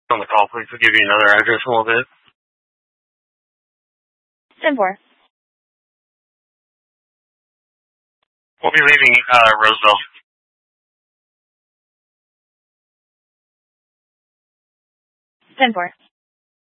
On the call, please. We'll give you another address in a little bit. 10-4. We'll be leaving Roseville. 10-4.